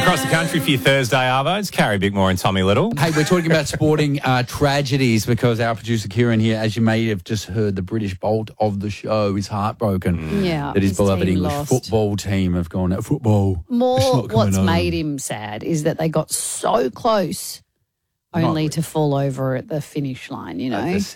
across the country for your Thursday, Arvo. Carrie Bickmore and Tommy Little. Hey, we're talking about sporting tragedies because our producer Kieran here, as you may have just heard, the British bolt of the show is heartbroken. Yeah, that his beloved team English lost. football team have gone at football. What's made him sad is that they got so close only to fall over at the finish line, you know.